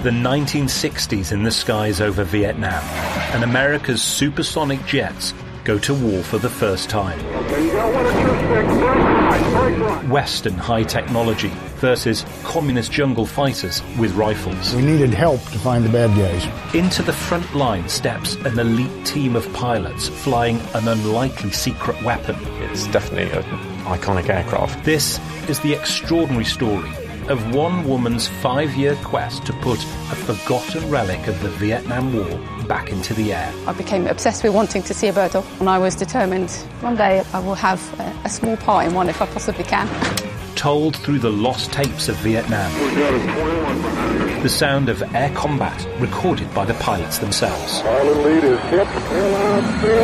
The 1960s in the skies over Vietnam, and America's supersonic jets go to war for the first time. Western high technology versus communist jungle fighters with rifles. We needed help to find the bad guys. Into the front line steps an elite team of pilots flying an unlikely secret weapon. It's definitely an iconic aircraft. This is the extraordinary story of one woman's 5-year quest to put a forgotten relic of the Vietnam War back into the air. I became obsessed with wanting to see a bird, and I was determined one day I will have a small part in one if I possibly can. Told through the lost tapes of Vietnam. The sound of air combat recorded by the pilots themselves. Pilot lead is hit.